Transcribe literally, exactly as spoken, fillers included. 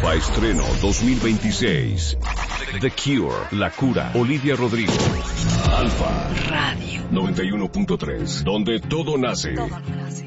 Nueva estreno dos mil veintiséis. The Cure, La Cura, Olivia Rodrigo. Alfa Radio noventa y uno punto tres, donde todo nace. Todo nace.